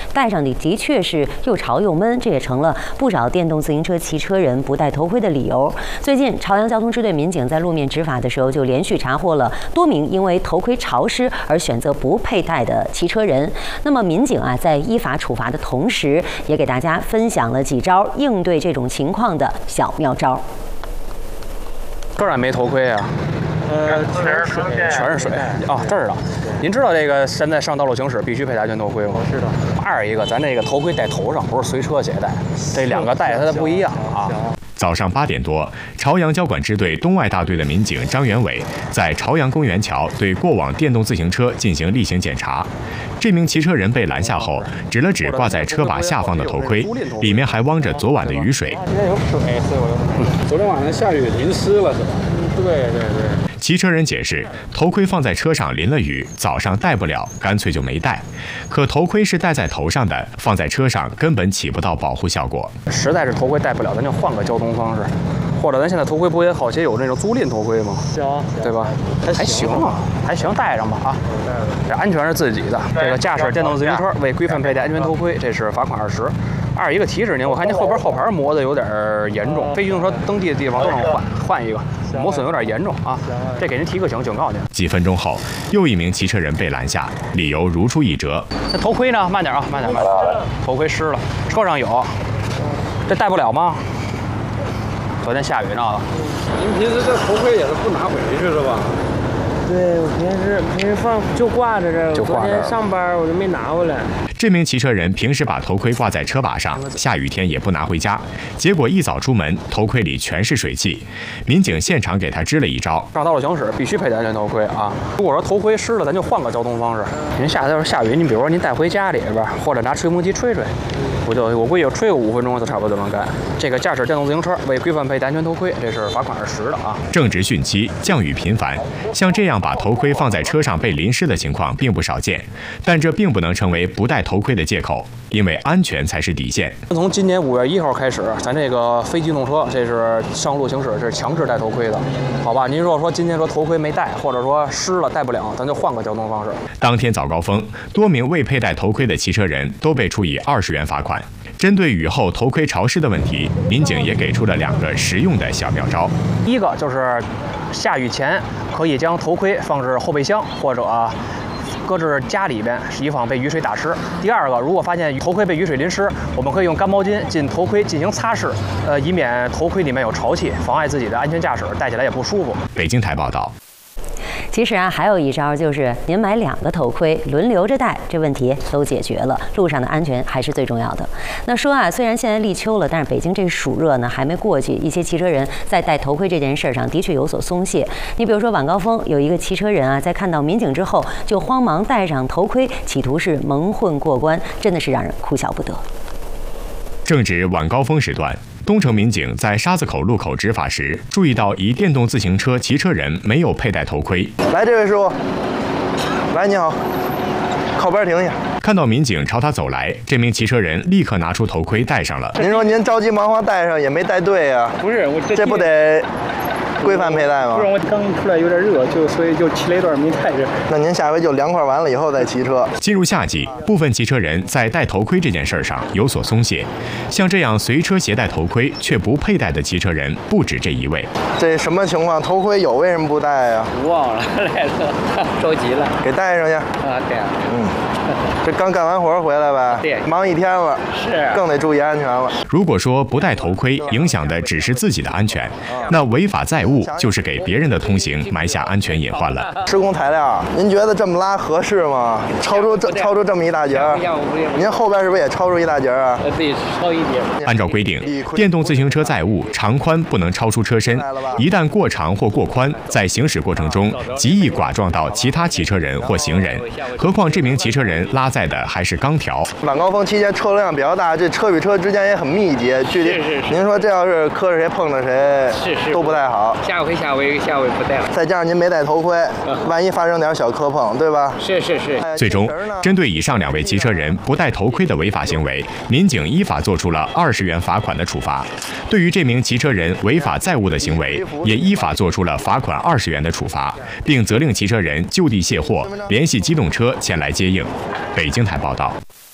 戴上的确是又潮又闷，这也成了不少电动自行车骑车人不戴头盔的理由。最近，朝阳交通支队民警在路面执法的时候，就连续查获了多名因为头盔潮湿而选择不佩戴的骑车人。那么，民警在依法处罚的同时，也给大家分享了几招应对这种情况的小妙招。 这儿没头盔啊？全是水啊，这儿的。您知道这个现在上道路行驶必须佩戴安全头盔吗？ 我知道。 二一个，咱这个头盔戴头上，不是随车携带，这两个戴它的不一样啊。 早上8点多，朝阳交管支队东外大队的民警张元伟在朝阳公园桥对过往电动自行车进行例行检查。这名骑车人被拦下后，指了指挂在车把下方的头盔，里面还汪着昨晚的雨水。 今天有水，所以我昨天晚上下雨淋湿了是吧？对。 骑车人解释，头盔放在车上淋了雨，早上戴不了，干脆就没戴。可头盔是戴在头上的，放在车上根本起不到保护效果。 实在是头盔戴不了，咱就换个交通方式，或者咱现在头盔不也好些有那种租赁头盔吗？ 行， 对吧？还行啊，还行，戴上吧啊。这安全是自己的。这个驾驶电动自行车未规范佩戴安全头盔，这是罚款20。二一个提示您，我看您后牌磨得有点严重，非机动车登记的地方都能换一个，磨损有点严重啊。这给您提个醒，警告您。 几分钟后，又一名骑车人被拦下，理由如出一辙。 这头盔呢？慢点啊，慢点。头盔湿了，车上有，这戴不了吗？昨天下雨闹的。 您平时这头盔也是不拿回去是吧？ 对，我平时放就挂着这，我昨天上班我就没拿回来。 这名骑车人平时把头盔挂在车把上，下雨天也不拿回家，结果一早出门，头盔里全是水汽。民警现场给他支了一招： 上道路行驶必须佩戴安全头盔啊！如果说头盔湿了，咱就换个交通方式。您下雨，您比如说您带回家里边，或者拿吹风机吹，我估计吹个5分钟就差不多就能干。这个驾驶电动自行车未规范佩戴安全头盔，这是罚款20的啊。 正值汛期，降雨频繁，像这样把头盔放在车上被淋湿的情况并不少见，但这并不能成为不戴头盔的借口，因为安全才是底线。 从今年5月1号开始，咱这个非机动车这是上路行驶是强制戴头盔的，好吧？您如果说今天说头盔没戴，或者说湿了戴不了，咱就换个交通方式。 当天早高峰，多名未佩戴头盔的骑车人都被处以20元罚款。针对雨后头盔潮湿的问题，民警也给出了2个实用的小妙招。 第一个就是下雨前可以将头盔放置后备箱或者搁置家里边，以防被雨水打湿。第二个，如果发现头盔被雨水淋湿，我们可以用干毛巾进头盔进行擦拭，以免头盔里面有潮气，妨碍自己的安全驾驶，戴起来也不舒服。 北京台报道。 其实还有一招，就是您买2个头盔轮流着戴，这问题都解决了。路上的安全还是最重要的。那说虽然现在立秋了，但是北京这暑热呢还没过去，一些骑车人在戴头盔这件事上的确有所松懈。你比如说晚高峰，有一个骑车人在看到民警之后就慌忙戴上头盔，企图是蒙混过关，真的是让人哭笑不得。 正值晚高峰时段，东城民警在沙子口路口执法时，注意到一电动自行车骑车人没有佩戴头盔。 来，这位师傅，来，你好，靠边停一下。 看到民警朝他走来，这名骑车人立刻拿出头盔戴上了。 您说您着急忙慌戴上也没戴对呀？ 不是，我这不得规范佩戴吗？ 不是，我刚出来有点热，所以就骑了一段没戴着。 那您下回就凉快完了以后再骑车。 进入夏季，部分骑车人在戴头盔这件事上有所松懈。像这样随车携带头盔却不佩戴的骑车人不止这一位。 这什么情况？头盔有，为什么不戴呀？ 忘了来了，着急了， 给戴上去。 对啊。 这刚干完活回来呗， 对， 忙一天了， 是， 更得注意安全了。 如果说不戴头盔影响的只是自己的安全，那违法载物就是给别人的通行埋下安全隐患了。 施工材料，您觉得这么拉合适吗？超出这么一大截儿，您后边是不是也超出一大截儿啊？ 对，超一截。 按照规定，电动自行车载物长宽不能超出车身，一旦过长或过宽，在行驶过程中极易剐撞到其他骑车人或行人。何况这名骑车人拉载的还是钢条。 晚高峰期间车流量比较大，这车与车之间也很密集，距离。您说这要是磕着谁碰着谁，都不太好。 下回不戴了。 再加上您没戴头盔，万一发生点小磕碰，对吧？ 是。 最终，针对以上2位骑车人不戴头盔的违法行为，民警依法作出了20元罚款的处罚。对于这名骑车人违法载物的行为，也依法作出了罚款20元的处罚，并责令骑车人就地卸货，联系机动车前来接应。北京台报道。